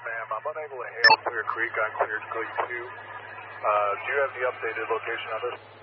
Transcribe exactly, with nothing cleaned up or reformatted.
ma'am. I'm unable to hail Clear Creek on Clear Creek two. Uh, do you have the updated location of this?